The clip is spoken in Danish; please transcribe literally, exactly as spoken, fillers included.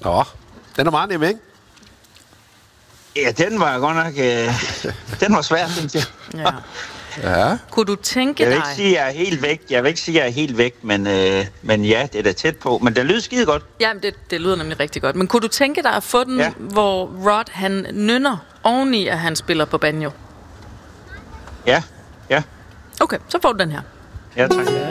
Nå, den er meget nem, ikke? Ja, den var godt nok... Øh, den var svær, synes jeg. Ja. Ja. Kunne du tænke Jeg vil dig... ikke sige, at jeg er helt væk. Jeg vil ikke sige, at jeg er helt væk, men, øh, men ja, det er da tæt på. Men den lyder skide godt. Jamen, det, det lyder nemlig rigtig godt. Men kunne du tænke dig at få den, Ja. hvor Rod, han nynner oveni, at han spiller på banjo? Ja, ja. Okay, så får du den her. Ja, tak.